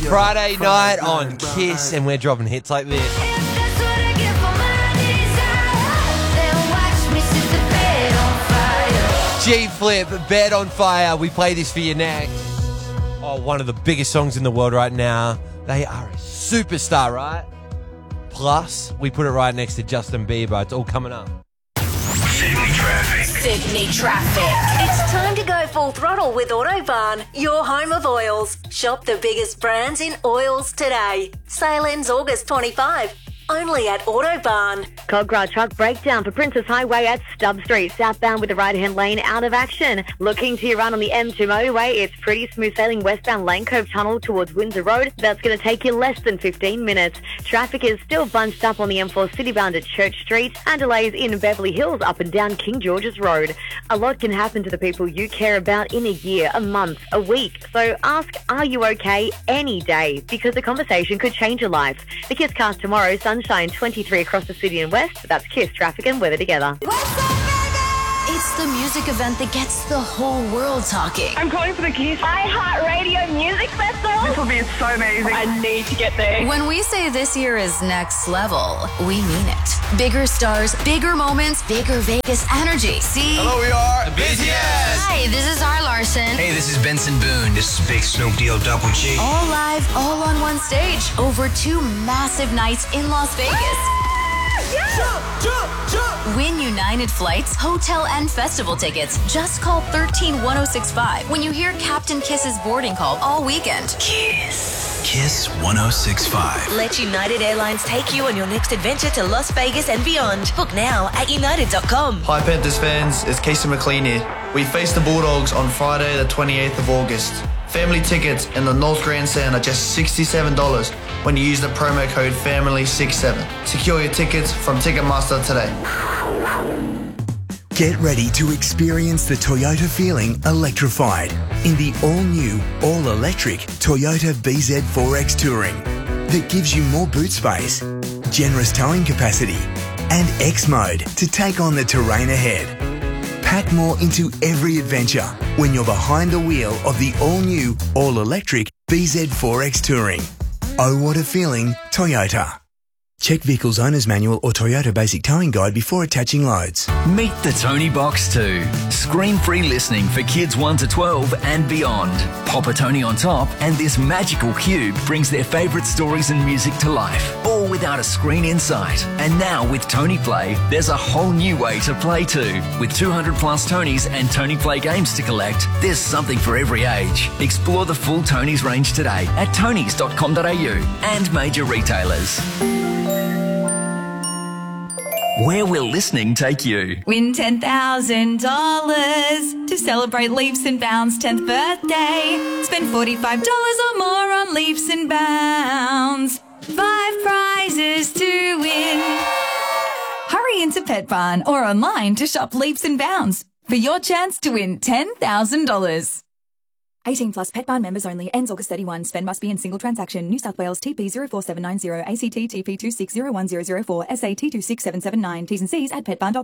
Friday night on Kiss, and we're dropping hits like this. G-Flip, Bed on Fire. We play this for you next. Oh, one of the biggest songs in the world right now. They are a superstar, right? Plus, we put it right next to Justin Bieber. It's all coming up. Sydney traffic. Sydney traffic. It's time to go full throttle with Autobarn, your home of oils. Shop the biggest brands in oils today. Sale ends August 25. Only at Autobarn. Cogra truck breakdown for Princess Highway at Stubb Street, southbound with the right-hand lane out of action. Looking to your run on the M2 motorway, it's pretty smooth sailing westbound Lane Cove Tunnel towards Windsor Road. That's going to take you less than 15 minutes. Traffic is still bunched up on the M4 citybound at Church Street and delays in Beverly Hills up and down King George's Road. A lot can happen to the people you care about in a year, a month, a week. So ask, are you okay any day? Because the conversation could change your life. The Kiss Cast tomorrow, Sunshine 23 across the city and west. That's Kiss, traffic and weather together. It's the music event that gets the whole world talking. I'm calling for the Kiss iHeartRadio Music Festival. This will be so amazing. I need to get there. When we say this year is next level, we mean it. Bigger stars, bigger moments, bigger Vegas energy. See? Hello, we are the BTS. Hi, this is R. Larson. Hey, this is Benson Boone. This is Big Snoop Deal Double G. All live, all on one stage, over 2 massive nights in Las Vegas. Win United Flights, hotel and festival tickets. Just call 131065 when you hear Captain Kiss's boarding call all weekend. Kiss 1065. Let United Airlines take you on your next adventure to Las Vegas and beyond. Book now at united.com. Hi Panthers fans, it's Casey McLean here. We face the Bulldogs on Friday the 28th of August. Family tickets in the North Grandstand are just $67 when you use the promo code FAMILY67. Secure your tickets from Ticketmaster today. Get ready to experience the Toyota feeling electrified in the all-new, all-electric Toyota BZ4X Touring that gives you more boot space, generous towing capacity, and X-Mode to take on the terrain ahead. Pack more into every adventure when you're behind the wheel of the all-new, all-electric BZ4X Touring. Oh, what a feeling, Toyota. Check Vehicle's Owner's Manual or Toyota Basic Towing Guide before attaching loads. Meet the Tony Box 2. Screen-free listening for kids 1 to 12 and beyond. Pop a Tony on top and this magical cube brings their favourite stories and music to life, all without a screen in sight. And now with Tony Play, there's a whole new way to play too. With 200 plus Tonys and Tony Play games to collect, there's something for every age. Explore the full Tonys range today at tonys.com.au and major retailers. Where will listening take you? Win $10,000 to celebrate Leaps and Bounds' 10th birthday. Spend $45 or more on Leaps and Bounds. 5 prizes to win. Hurry into Pet Barn or online to shop Leaps and Bounds for your chance to win $10,000. 18 plus Pet Barn members only. Ends August 31. Spend must be in single transaction. New South Wales TP 04790 ACT TP 260104 SAT 26779. T's and C's at petbarn.com.